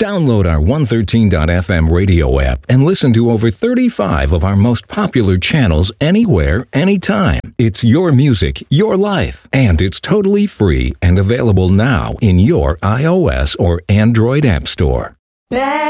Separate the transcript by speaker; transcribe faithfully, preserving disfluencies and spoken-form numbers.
Speaker 1: Download our one thirteen dot f m radio app and listen to over thirty-five of our most popular channels anywhere, anytime. It's your music, your life, and it's totally free and available now in your iOS or Android app store.
Speaker 2: Back